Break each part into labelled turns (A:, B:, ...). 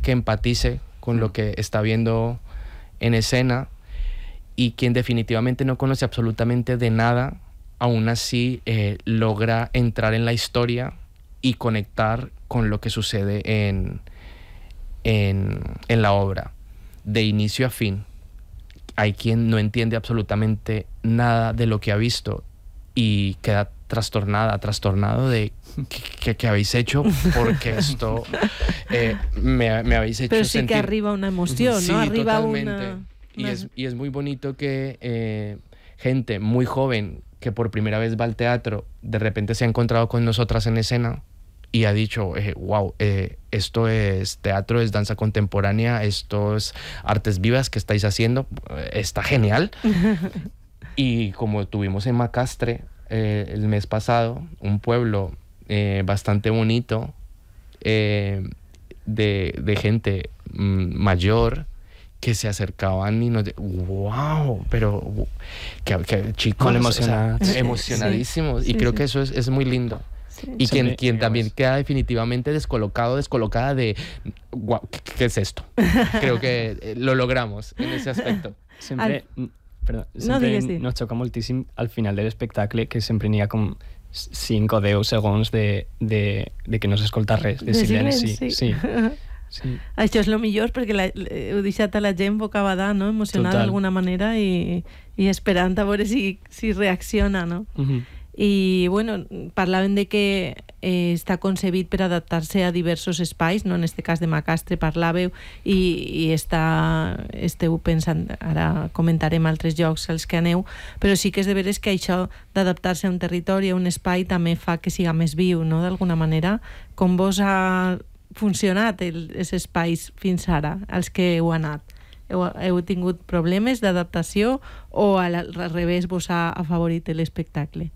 A: que empatice con lo que está viendo en escena, y quien definitivamente no conoce absolutamente de nada, aún así logra entrar en la historia y conectar con lo que sucede en la obra, de inicio a fin. Hay quien no entiende absolutamente nada de lo que ha visto y queda trastornado de ¿qué habéis hecho? Porque esto me habéis hecho
B: pero sí
A: sentir...
B: que arriba una emoción,
A: sí,
B: ¿no? Arriba
A: totalmente. Y es muy bonito que gente muy joven que por primera vez va al teatro, de repente se ha encontrado con nosotras en escena y ha dicho, wow, esto es teatro, es danza contemporánea, esto es artes vivas que estáis haciendo, está genial. Y como tuvimos en Macastre el mes pasado, un pueblo bastante bonito, de gente mayor, que se acercaban y nos wow, pero que chicos, emocionadísimos.
B: Sí,
A: y creo
B: sí.
A: que eso es muy lindo.
B: Sí.
A: Y quien también queda definitivamente descolocada de wow, ¿qué es esto? Creo que lo logramos en ese aspecto.
C: Sempre
B: No, digues.
C: nos xoca moltíssim al final de l'espectacle, que sempre n'hi ha com 5 o 10 segons de que no s'escolta res, de silenci. Sí.
B: Això és el millor, perquè heu deixat a la gent bocabadà, no? Emocionada d'alguna manera i esperant a veure si reacciona, no? I, bueno, parlaven de que està concebit per adaptar-se a diversos espais, no? En este cas de Macastre parlàveu, i esteu pensant, ara comentarem altres llocs als que aneu, però sí que és de veres que això d'adaptar-se a un territori, a un espai, també fa que siga més viu, no? D'alguna manera. Com vos ha funcionat els espais fins ara, els que heu anat? Heu tingut problemes d'adaptació o al revés vos ha afavorit l'espectacle?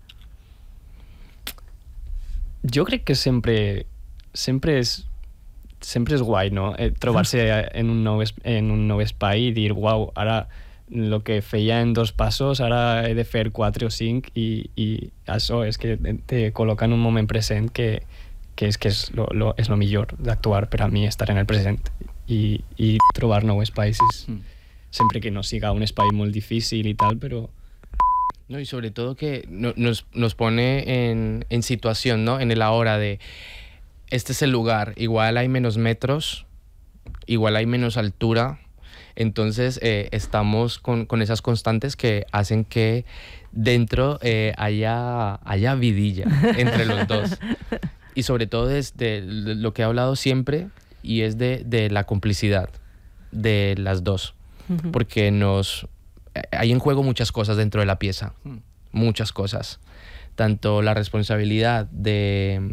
C: Jo crec que sempre és guai, no? Trobar-se en un nou espai i dir, uau, ara el que feia en 2 passos ara he de fer 4 o 5 i això és que te col·loca en un moment present que és lo millor d'actuar per a mi, estar en el present i trobar nous espais sempre que no siga un espai molt difícil i tal, però
A: No, y sobre todo que nos pone en situación, ¿no? En el ahora de, este es el lugar, igual hay menos metros, igual hay menos altura, entonces estamos con esas constantes que hacen que dentro haya vidilla entre los dos. Y sobre todo desde lo que he hablado siempre, y es de la complicidad de las dos, porque hay en juego muchas cosas dentro de la pieza, muchas cosas. Tanto la responsabilidad de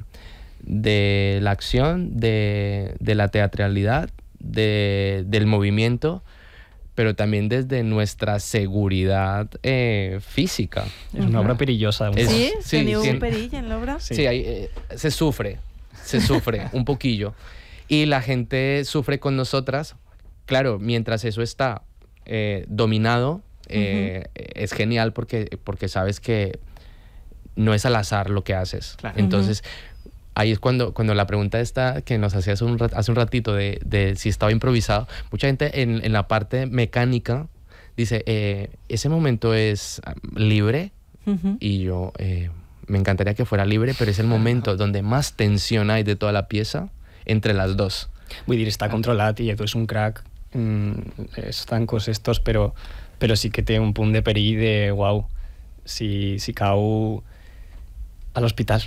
A: la acción, de la teatralidad, del movimiento, pero también desde nuestra seguridad física.
C: És una obra perillosa.
B: Sí? Teniu un perill en l'obra?
A: Sí, se sufre un poquillo. Y la gente sufre con nosotras. Claro, mientras eso está dominado, es genial porque sabes que no es al azar lo que haces. Claro. Entonces, ahí es cuando la pregunta esta que nos hacía hace un ratito de si estaba improvisado, mucha gente en la parte mecánica dice, ¿ese momento es libre? Y yo, me encantaría que fuera libre, pero es el momento donde más tensión hay de toda la pieza entre las dos.
C: Vull dir, està controlat i Edu és un crack, els tancos estos, però sí que té un punt de perill de, uau, si cau a l'hospital.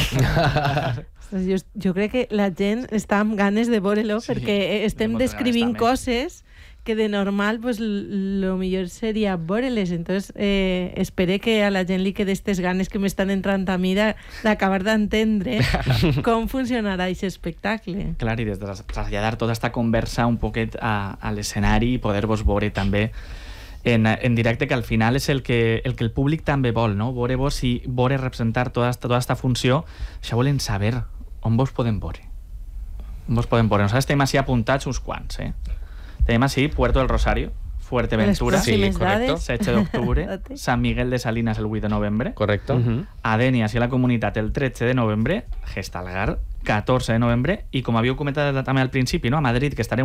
B: Jo crec que la gent està amb ganes de veure-lo, perquè estem descrivint coses que de normal pues lo millor seria veure-les. Entonces espero que a la gent li quede aquestes ganes que m'estan entrant a mi d'acabar d'entendre com funcionarà aquest espectacle.
D: Clar, i des de traslladar tota esta conversa un poquet a l'escenari i poder-vos veure també en directe, que al final és el que el públic també vol, no? Veure-vos i veure representar tota esta funció. Això volen saber on vos podem veure. On vos podem veure. Nosaltres tenim així apuntats uns quants, Tenim així Puerto del Rosario, Fuerteventura,
B: sí, correcto.
D: 16 d'octubre, San Miguel de Salinas el 8 de novembre,
A: correcto.
D: Adenia, així a la comunitat, el 13 de novembre, Gestalgar, 14 de novembre, i com havíeu comentat també al principi, no? A Madrid, que estarem